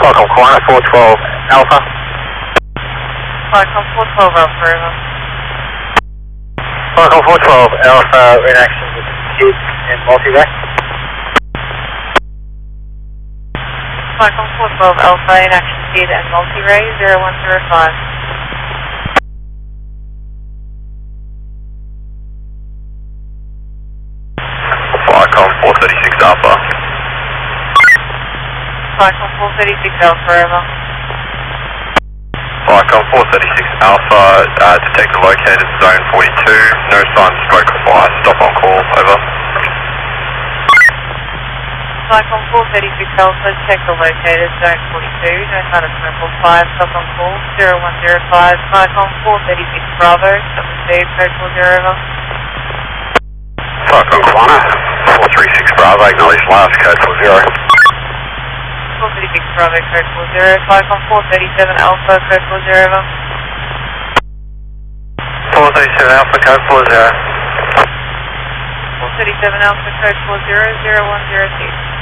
Falcon Quanta 412 Alpha. Falcon 412 Alpha, over. Falcon 412 Alpha in action with SID and multi-ray. Falcon 412 Alpha in action SID and multi-ray 0105. Falcon 436 Alpha. Falcon 436 Alpha, over. Falcon 436 Alpha, detector located zone 42, no sign of smoke or fire, stop on call, over. Falcon 436 Alpha, detector located zone 42, no sign of smoke or fire, stop on call 0105. Falcon 436 Bravo, stop received, code 40, over. Falcon Quanta 436 Bravo, acknowledge last, code 40. 436 Bravo, code 40. Falcon 437 Alpha, code 40, over. 437 Alpha, code 40. 437 Alpha, code 40, 0106.